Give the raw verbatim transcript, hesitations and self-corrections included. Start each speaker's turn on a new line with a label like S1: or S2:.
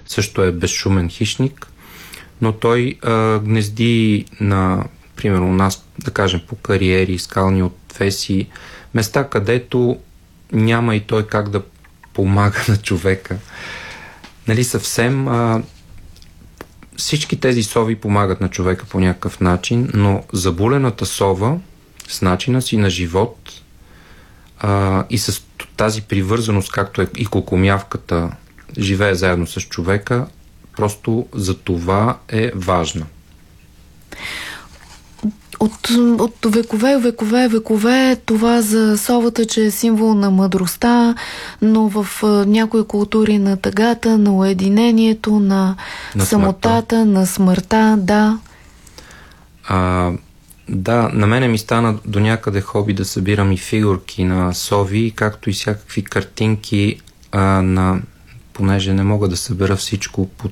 S1: също е безшумен хищник, но той а, гнезди на, примерно, у нас, да кажем, по кариери, скални отвеси, места, където няма и той как да помага на човека. Нали, съвсем а, всички тези сови помагат на човека по някакъв начин, но забулената сова с начина си на живот а, и с тази привързаност, както е и кокомявката, живее заедно с човека, просто за това е важна.
S2: От, от векове, векове, векове това за совата, че е символ на мъдростта, но в а, някои култури на тъгата, на уединението, на, на самотата, смъртта. на смъртта, да.
S1: А, да, на мене ми стана до някъде хоби да събирам и фигурки на сови, както и всякакви картинки а, на... понеже не мога да събера всичко по